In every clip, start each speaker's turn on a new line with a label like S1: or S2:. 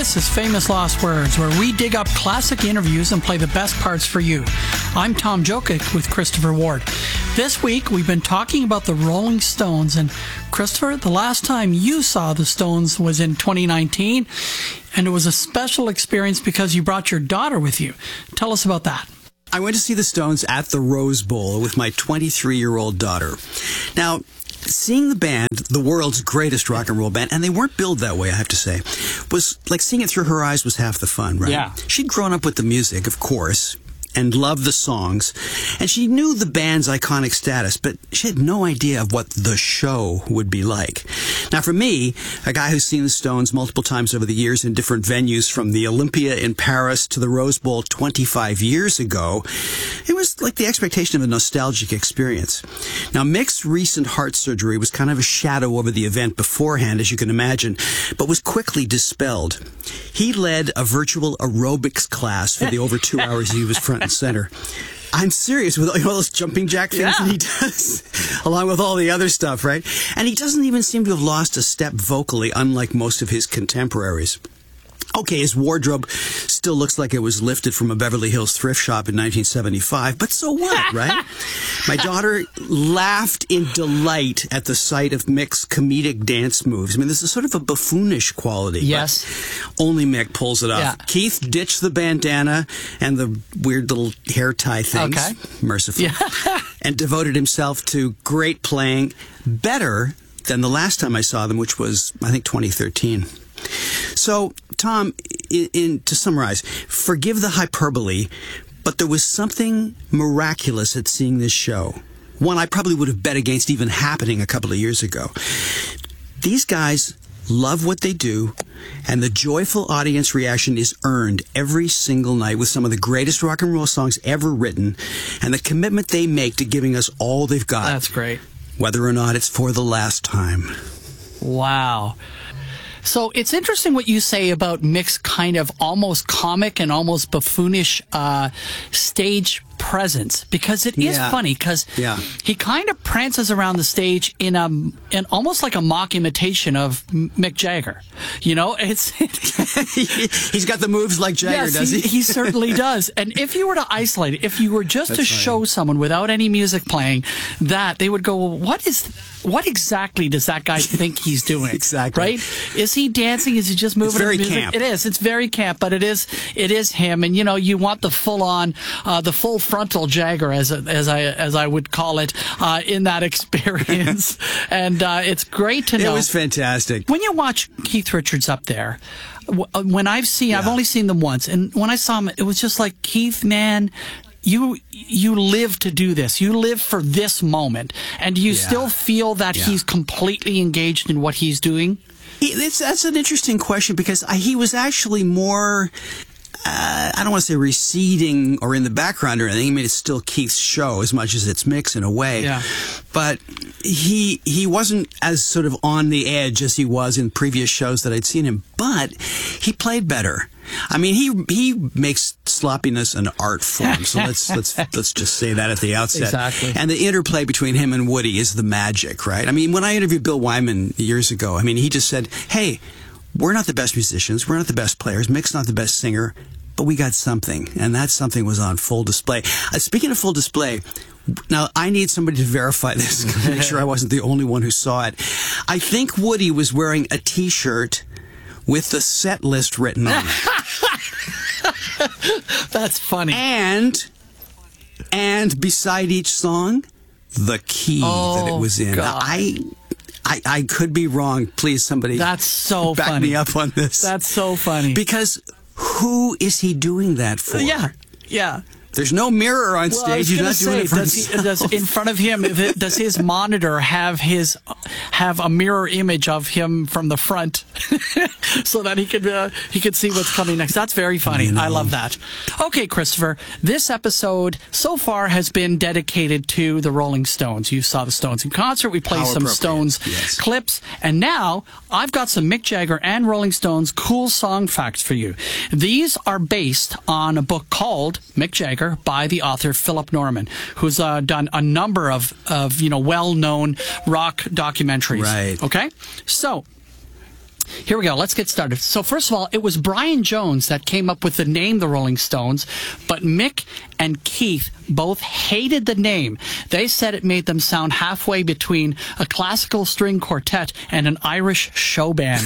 S1: This is Famous Lost Words, where we dig up classic interviews and play the best parts for you. I'm Tom Jokic with Christopher Ward. This week, we've been talking about the Rolling Stones. And Christopher, the last time you saw the Stones was in 2019, and it was a special experience because you brought your daughter with you. Tell us about that.
S2: I went to see the Stones at the Rose Bowl with my 23-year-old daughter. Now, seeing the band, the world's greatest rock and roll band, and they weren't billed that way, I have to say, was like seeing it through her eyes was half the fun, right?
S1: Yeah.
S2: She'd grown up with the music, of course, and loved the songs, and she knew the band's iconic status, but she had no idea of what the show would be like. Now, for me, a guy who's seen the Stones multiple times over the years in different venues, from the Olympia in Paris to the Rose Bowl 25 years ago, it was like the expectation of a nostalgic experience. Now, Mick's recent heart surgery was kind of a shadow over the event beforehand, as you can imagine, but was quickly dispelled. He led a virtual aerobics class for the over 2 hours he was front and center. I'm serious, with all those jumping jack things that he does, along with all the other stuff, right? And he doesn't even seem to have lost a step vocally, unlike most of his contemporaries. Okay, his wardrobe still looks like it was lifted from a Beverly Hills thrift shop in 1975, but so what, right? My daughter laughed in delight at the sight of Mick's comedic dance moves. I mean, this is sort of a buffoonish quality.
S1: Yes.
S2: Only Mick pulls it off.
S1: Yeah.
S2: Keith ditched the bandana and the weird little hair tie things,
S1: Okay.
S2: mercifully, and devoted himself to great playing, better than the last time I saw them, which was, I think, 2013. So, Tom, to summarize, forgive the hyperbole, but there was something miraculous at seeing this show. One I probably would have bet against even happening a couple of years ago. These guys love what they do, and the joyful audience reaction is earned every single night with some of the greatest rock and roll songs ever written, and the commitment they make to giving us all they've got.
S1: That's great.
S2: Whether or not it's for the last time.
S1: Wow. So it's interesting what you say about Mick's kind of almost comic and almost buffoonish stage presence, because it is funny, because he kind of prances around the stage in almost like a mock imitation of Mick Jagger. You know, it's
S2: he's got the moves like Jagger,
S1: yes,
S2: does he?
S1: He certainly does. And if you were to isolate it, if you were just to show someone without any music playing that, they would go, well, what exactly does that guy think he's doing?
S2: Exactly.
S1: Right? Is he dancing? Is he just moving?
S2: It's very
S1: music?
S2: camp.
S1: It is. It's very camp, but it is him. And, you know, you want the full-on, the full frontal Jagger, as I would call it, in that experience. And it's great to know.
S2: It was fantastic.
S1: When you watch Keith Richards up there, when I've only seen them once, and when I saw him, it was just like, Keith, man, you live to do this. You live for this moment. And do you still feel that he's completely engaged in what he's doing?
S2: That's an interesting question, because he was actually more, I don't want to say receding or in the background or anything. I mean, it's still Keith's show as much as it's Mick's in a way. Yeah. But he wasn't as sort of on the edge as he was in previous shows that I'd seen him. But he played better. I mean, he makes sloppiness an art form. So let's just say that at the outset.
S1: Exactly.
S2: And the interplay between him and Woody is the magic, right? I mean, when I interviewed Bill Wyman years ago, I mean, he just said, "Hey, we're not the best musicians, we're not the best players, Mick's not the best singer, but we got something," and that something was on full display. Speaking of full display, now I need somebody to verify this, to make sure I wasn't the only one who saw it. I think Woody was wearing a T-shirt with the set list written on it.
S1: That's funny.
S2: And beside each song, the key that it was in.
S1: God.
S2: I could be wrong. Please, somebody
S1: That's so
S2: back
S1: funny.
S2: me up on this.
S1: That's so funny.
S2: Because who is he doing that for?
S1: Yeah.
S2: There's no mirror on stage. He's not doing it for
S1: does in front of him, does his monitor have a mirror image of him from the front so that he could see what's coming next? That's very funny. I love that. Okay, Christopher, this episode so far has been dedicated to the Rolling Stones. You saw the Stones in concert. We played some Stones clips, and now I've got some Mick Jagger and Rolling Stones cool song facts for you. These are based on a book called Mick Jagger by the author Philip Norman, who's done a number of well-known rock documentaries.
S2: Right.
S1: Okay? So, Here we go. Let's get started. So first of all, it was Brian Jones that came up with the name The Rolling Stones, but Mick and Keith both hated the name. They said it made them sound halfway between a classical string quartet and an Irish show band.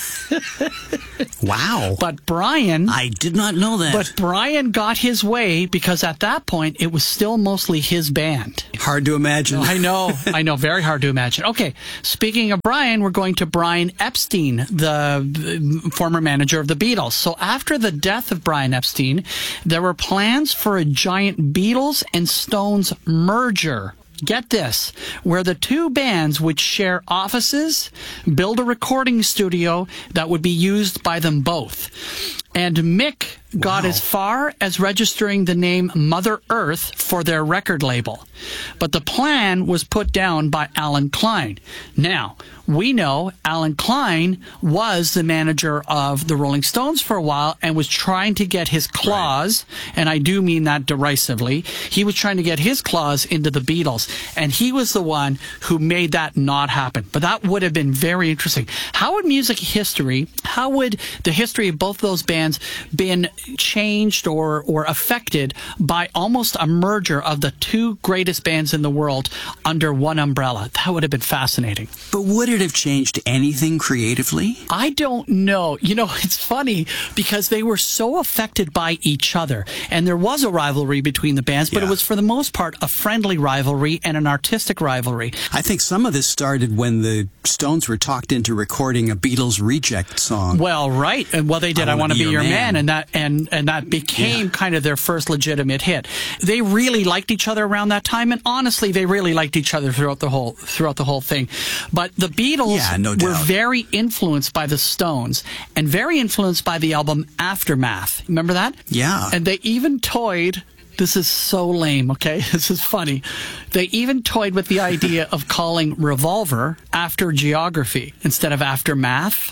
S2: Wow.
S1: But Brian...
S2: I did not know that.
S1: But Brian got his way because at that point, it was still mostly his band.
S2: Hard to imagine.
S1: I know. Very hard to imagine. Okay, speaking of Brian, we're going to Brian Epstein, the former manager of the Beatles. So after the death of Brian Epstein, there were plans for a giant Beatles and Stones merger. Get this, where the two bands would share offices, build a recording studio that would be used by them both. And Mick got as far as registering the name Mother Earth for their record label. But the plan was put down by Alan Klein. Now, we know Alan Klein was the manager of the Rolling Stones for a while and was trying to get his claws, and I do mean that derisively, he was trying to get his claws into the Beatles, and he was the one who made that not happen. But that would have been very interesting. How would music history, how would the history of both those bands been changed or affected by almost a merger of the two greatest bands in the world under one umbrella? That would have been fascinating.
S2: But would it have changed anything creatively?
S1: I don't know. You know, it's funny because they were so affected by each other. And there was a rivalry between the bands, but it was for the most part a friendly rivalry and an artistic rivalry.
S2: I think some of this started when the Stones were talked into recording a Beatles reject song.
S1: Well, right. Well, they did I Wanna Be Your Man, and that became kind of their first legitimate hit. They really liked each other around that time, and honestly, they really liked each other throughout the whole thing. But the Beatles were very influenced by the Stones and very influenced by the album Aftermath. Remember that?
S2: Yeah.
S1: And they even toyed... This is so lame, okay? This is funny. They even toyed with the idea of calling Revolver after Geography instead of Aftermath.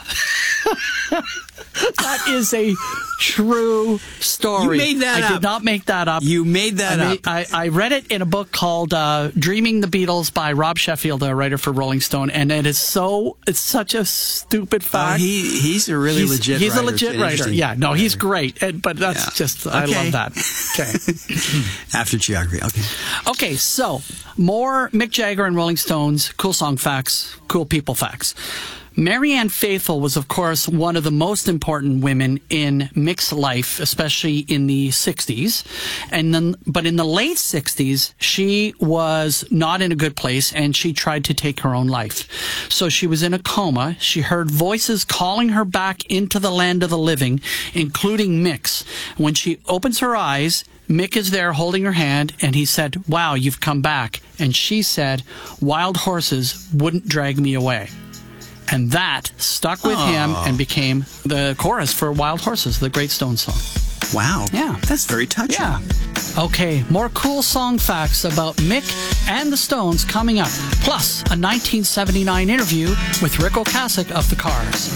S1: That is a true story.
S2: You made that up.
S1: I did not make that up.
S2: You made that up.
S1: I read it in a book called Dreaming the Beatles by Rob Sheffield, a writer for Rolling Stone, and it's such a stupid fact.
S2: He's a really legit writer.
S1: He's a legit writer. Yeah, no, he's great. But that's just, I love that. Okay.
S2: After Geography.
S1: Okay, so more Mick Jagger and Rolling Stones, cool song facts, cool people facts. Marianne Faithfull was, of course, one of the most important women in Mick's life, especially in the 60s. But in the late 60s, she was not in a good place, and she tried to take her own life. So she was in a coma. She heard voices calling her back into the land of the living, including Mick's. When she opens her eyes, Mick is there holding her hand, and he said, "Wow, you've come back." And she said, "Wild horses wouldn't drag me away." And that stuck with him and became the chorus for Wild Horses, the great Stones song.
S2: Wow.
S1: Yeah.
S2: That's very touching.
S1: Yeah. Okay, more cool song facts about Mick and the Stones coming up. Plus, a 1979 interview with Rick Ocasek of The Cars.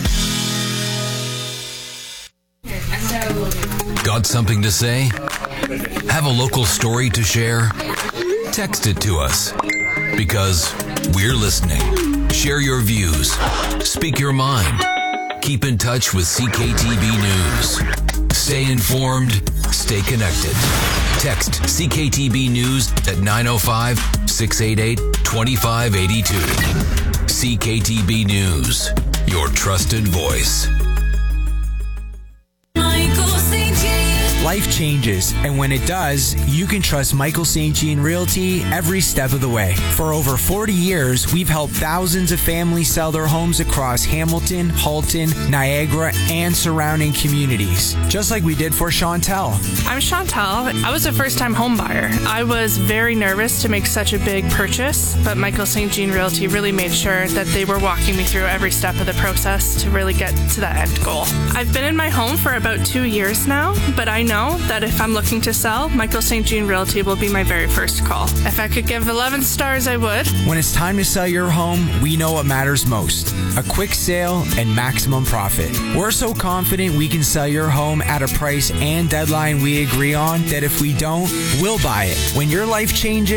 S3: Got something to say? Have a local story to share? Text it to us, because we're listening. Share your views. Speak your mind. Keep in touch with CKTB News. Stay informed. Stay connected. Text CKTB News at 905-688-2582. CKTB News, your trusted voice.
S4: Life changes, and when it does, you can trust Michael St. Jean Realty every step of the way. For over 40 years, we've helped thousands of families sell their homes across Hamilton, Halton, Niagara, and surrounding communities, just like we did for Chantel.
S5: I'm Chantel. I was a first-time home buyer. I was very nervous to make such a big purchase, but Michael St. Jean Realty really made sure that they were walking me through every step of the process to really get to that end goal. I've been in my home for about 2 years now, but I know that if I'm looking to sell, Michael St. Jean Realty will be my very first call. If I could give 11 stars, I would.
S4: When it's time to sell your home, we know what matters most: a quick sale and maximum profit. We're so confident we can sell your home at a price and deadline we agree on that if we don't, we'll buy it. When your life changes,